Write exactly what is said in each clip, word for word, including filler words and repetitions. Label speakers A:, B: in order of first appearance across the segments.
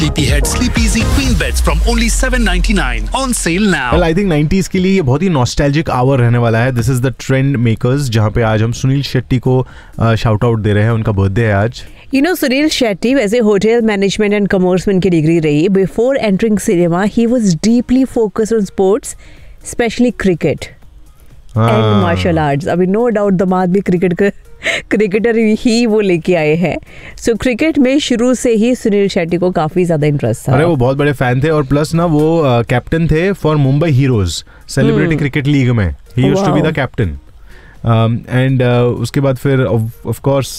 A: Sleepyhead Sleep Easy Queen Beds from only seven ninety-nine. On sale now.
B: Well, I think nineties के लिए ये बहुत ही nostalgic our रहने वाला है. This is the trend makers, जहाँ पे आज हम सुनील शेट्टी को शाउट आउट दे रहे हैं. उनका बर्थडे है आज.
C: You know, Sunil Shetty, as a hotel management and commerce में की डिग्री रही. Before entering cinema, he was deeply focused on sports, especially cricket and martial arts. अभी no doubt दमाद भी क्रिकेट का क्रिकेटर ही वो लेके आए हैं. सो क्रिकेट में शुरू से ही सुनील शेट्टी को काफी ज्यादा इंटरेस्ट था.
B: अरे वो बहुत बड़े फैन थे और प्लस ना वो कैप्टन uh, थे for Mumbai heroes celebrity cricket league में. ही used to be the captain. And उसके बाद फिर ऑफ कोर्स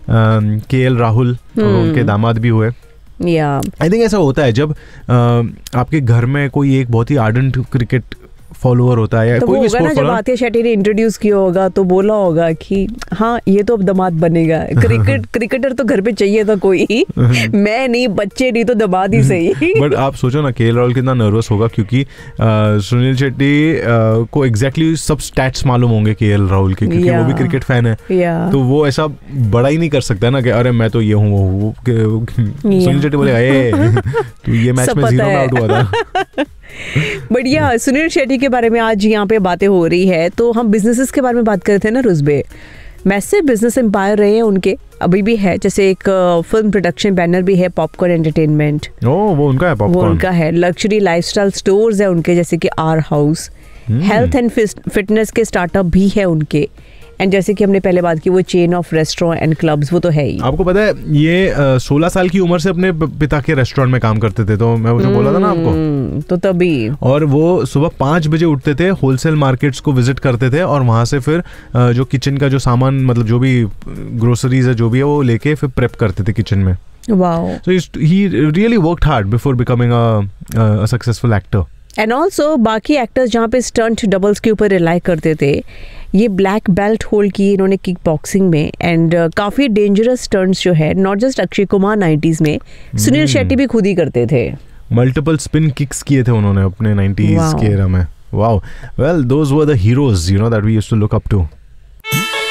B: के एल राहुल उनके दामाद भी हुए. आई थिंक ऐसा होता है जब uh, आपके घर में कोई एक बहुत ही आर्डेंट क्रिकेट फॉलोअर होता है या
C: तो
B: कोई भी स्पोर्ट
C: फॉलोअर. जब आतिश शेट्टी ने इंट्रोड्यूस किया होगा तो बोला होगा कि हाँ ये तो अब दामाद बनेगा. क्रिकेट क्रिकेटर तो घर पे चाहिए था कोई. मैं नहीं, बच्चे नहीं तो दामाद ही सही.
B: बट आप सोचो ना के एल राहुल कितना नर्वस होगा क्योंकि सुनील शेट्टी को एग्जैक्टली सब स्टैट्स मालूम होंगे के एल राहुल के, क्योंकि वो भी क्रिकेट फैन है. तो वो ऐसा बड़ा ही नहीं कर सकता ना कि अरे मैं तो ये हूँ. सुनील शेट्टी बोले तो ये मैच में जीरो में आउट हुआ था.
C: बट या सुनील शेट्टी के बारे में आज यहाँ पे बातें हो रही है. तो हम बिजनेसेस के बारे में बात करते हैं ना रुजबे. मैसिव बिजनेस एम्पायर रहे हैं उनके, अभी भी है. जैसे एक फिल्म प्रोडक्शन बैनर भी है, पॉपकॉर्न एंटरटेनमेंट.
B: ओह वो उनका है. पॉपकॉर्न
C: वो उनका है. लग्जरी लाइफस्टाइल स्टोर्स है उनके, जैसे कि are house. Health and fitness के स्टार्टअप भी है उनके. एंड जैसे कि हमने पहले बात की वो chain of restaurant and clubs, वो तो है ही.
B: आपको पता है ये सोलह साल की उम्र से अपने पिता के रेस्टोरेंट में काम करते थे. तो मैं वो जो बोला था ना आपको,
C: तो तभी.
B: और वो सुबह पाँच बजे उठते थे, होलसेल मार्केट्स को विजिट करते थे और वहाँ से फिर जो किचन का जो सामान, मतलब जो भी ग्रोसरीज है जो भी है वो लेके फिर प्रेप करते थे किचन में.
C: Wow.
B: So he really worked hard before becoming a successful actor.
C: And also बाकी एक्टर्स जहाँ पे स्टंट डबल्स के ऊपर रिलाई करते थे, ये ब्लैक बेल्ट होल्ड की इन्होंने किक बॉक्सिंग में. एंड uh, काफ़ी डेंजरस स्टंट्स जो है, not just Akshay Kumar nineties में, सुनील शेट्टी भी खुद ही करते थे.
B: मल्टीपल स्पिन किक्स किए थे उन्होंने अपने नाइंटीज़ के एरा में. Wow. Well those were the heroes you know that we used to look up to.